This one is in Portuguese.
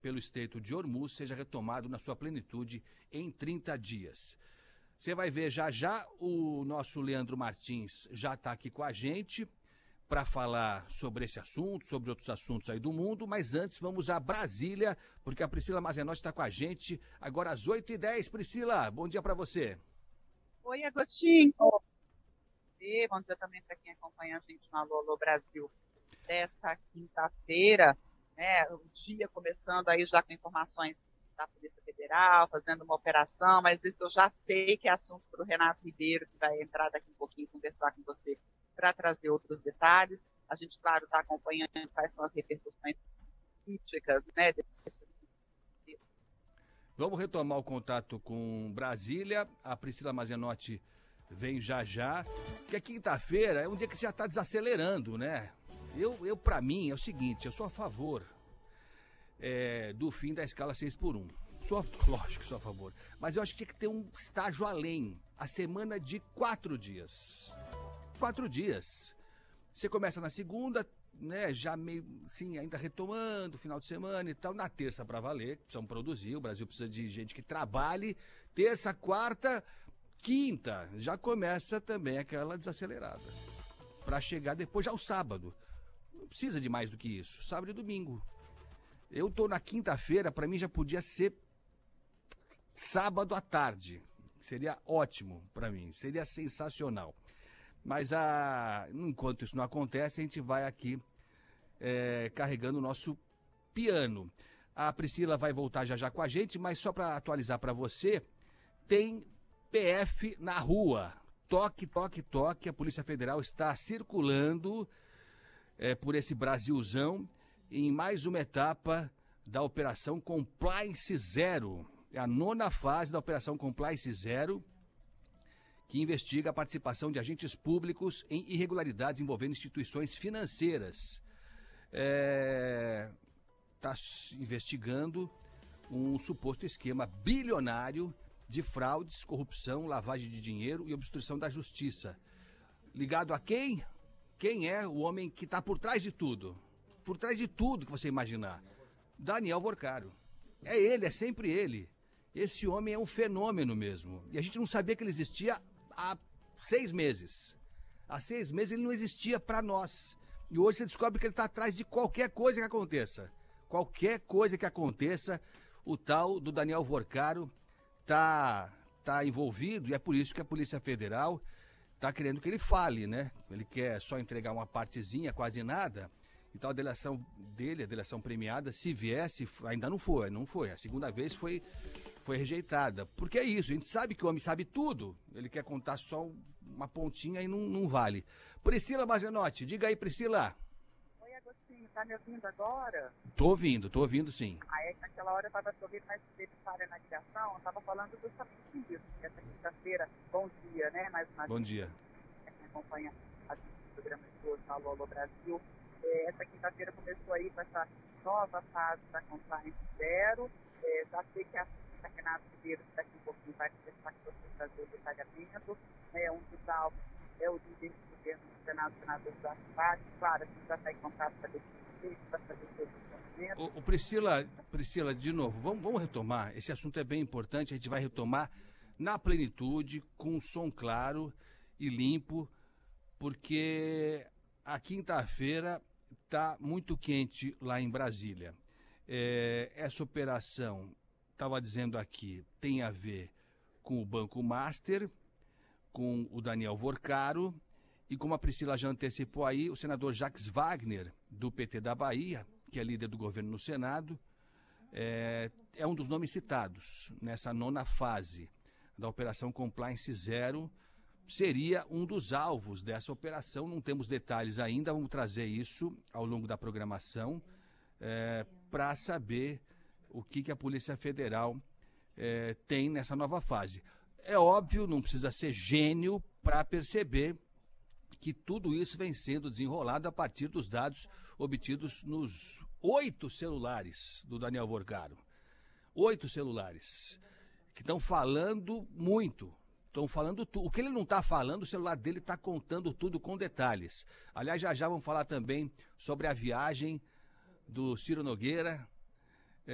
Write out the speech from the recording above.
pelo Estreito de Hormuz seja retomado na sua plenitude em 30 dias. Você vai ver já o nosso Leandro Martins já está aqui com a gente para falar sobre esse assunto, sobre outros assuntos aí do mundo, mas antes vamos a Brasília, porque a Priscila Mazenotti está com a gente agora às 8h10. Priscila, bom dia para você. Oi, Agostinho. Bom dia também para quem acompanha a gente no Alô Brasil dessa quinta-feira, né, o dia começando aí já com informações da Polícia Federal, fazendo uma operação, mas isso eu já sei que é assunto para o Renato Ribeiro, que vai entrar daqui um pouquinho e conversar com você para trazer outros detalhes. A gente, claro, está acompanhando quais são as repercussões políticas, né? Vamos retomar o contato com Brasília. A Priscila Mazenotti vem já, porque a quinta-feira é um dia que você já está desacelerando, né? Eu para mim, é o seguinte, eu sou a favor do fim da escala 6x1. Lógico que sou a favor, mas eu acho que tinha que ter um estágio além, a semana de 4 dias. 4 dias. Você começa na segunda, né, já meio, sim, ainda retomando, final de semana e tal, na terça para valer, precisamos produzir, o Brasil precisa de gente que trabalhe, terça, quarta, quinta, já começa também aquela desacelerada, para chegar depois já o sábado. Não precisa de mais do que isso, sábado e domingo. Eu tô na quinta-feira, para mim já podia ser sábado à tarde, seria ótimo para mim, seria sensacional. Mas enquanto isso não acontece, a gente vai aqui carregando o nosso piano. A Priscila vai voltar já com a gente, mas só para atualizar para você, tem PF na rua. Toque, toque, toque. A Polícia Federal está circulando por esse Brasilzão em mais uma etapa da Operação Compliance Zero. É a 9ª fase da Operação Compliance Zero, que investiga a participação de agentes públicos em irregularidades envolvendo instituições financeiras. Está investigando um suposto esquema bilionário de fraudes, corrupção, lavagem de dinheiro e obstrução da justiça. Ligado a quem? Quem é o homem que está por trás de tudo? Por trás de tudo que você imaginar. Daniel Vorcaro. É ele, é sempre ele. Esse homem é um fenômeno mesmo. E a gente não sabia que ele existia há 6 meses. Há 6 meses ele não existia para nós. E hoje você descobre que ele está atrás de qualquer coisa que aconteça. Qualquer coisa que aconteça, o tal do Daniel Vorcaro tá envolvido, e é por isso que a Polícia Federal está querendo que ele fale, né? Ele quer só entregar uma partezinha, quase nada. Então a delação dele, a delação premiada, se viesse, ainda não foi. A segunda vez foi rejeitada. Porque é isso, a gente sabe que o homem sabe tudo. Ele quer contar só uma pontinha e não vale. Priscila Mazenotti, diga aí, Priscila. Oi, Agostinho, tá me ouvindo agora? Tô ouvindo sim. Naquela hora eu estava ouvindo, mas teve falha na ligação, eu estava falando justamente disso. Essa quinta-feira, bom dia, né? Mais uma bom dia. Quem acompanha o programa de hoje no Alô Brasil. Essa quinta-feira começou aí com essa nova fase da Compliance Zero. Já sei que a Renato Ribeiro, daqui um pouquinho, vai conversar com você fazer o detalhamento. Um dos alvos é o líder do governo do Senado, o senador Eduardo Paes. Claro, a gente já está em contato para decidir, para fazer todos os movimentos. Priscila, de novo, vamos retomar. Esse assunto é bem importante, a gente vai retomar na plenitude, com um som claro e limpo, porque a quinta-feira está muito quente lá em Brasília. Essa operação, estava dizendo aqui, tem a ver com o Banco Master, com o Daniel Vorcaro e, como a Priscila já antecipou aí, o senador Jacques Wagner, do PT da Bahia, que é líder do governo no Senado, é um dos nomes citados nessa 9ª fase da Operação Compliance Zero. Seria um dos alvos dessa operação, não temos detalhes ainda, vamos trazer isso ao longo da programação para saber o que a Polícia Federal tem nessa nova fase. É óbvio, não precisa ser gênio para perceber que tudo isso vem sendo desenrolado a partir dos dados obtidos nos 8 celulares do Daniel Vorcaro. 8 celulares que estão falando muito. Estão falando tudo. O que ele não está falando, o celular dele está contando tudo com detalhes. Aliás, já vamos falar também sobre a viagem do Ciro Nogueira